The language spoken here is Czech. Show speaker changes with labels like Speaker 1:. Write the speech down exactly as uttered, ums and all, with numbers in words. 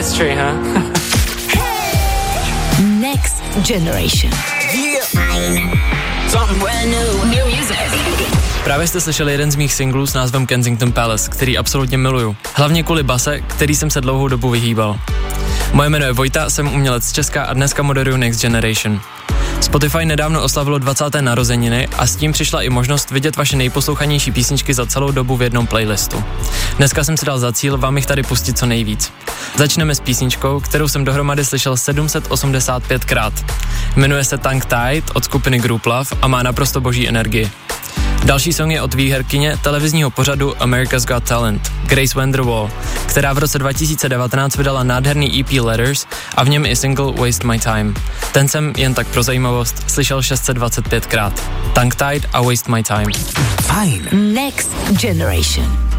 Speaker 1: history, huh?
Speaker 2: Next Generation.
Speaker 3: Yeah. Something brand new. New music.
Speaker 4: Právě jste slyšeli jeden z mých singlů s názvem Kensington Palace, který absolutně miluju. Hlavně kvůli base, který jsem se dlouhou dobu vyhýbal. Moje jméno je Vojta, jsem umělec z Česka a dneska moderuju Next Generation. Spotify nedávno oslavilo dvacáté narozeniny a s tím přišla i možnost vidět vaše nejposlouchanější písničky za celou dobu v jednom playlistu. Dneska jsem si dal za cíl vám jich tady pustit co nejvíc. Začneme s písničkou, kterou jsem dohromady slyšel sedm set osmdesát pět krát. Jmenuje se Tongue Tied od skupiny Group Love a má naprosto boží energii. Další song je od výherkyně televizního pořadu America's Got Talent, Grace Vanderwall, která v roce dva tisíce devatenáct vydala nádherný E P Letters a v něm i single Waste My Time. Ten jsem jen tak pro zajímavost slyšel šest set dvacet pět krát. Tongue Tied a Waste My Time.
Speaker 2: Fajn. Next Generation.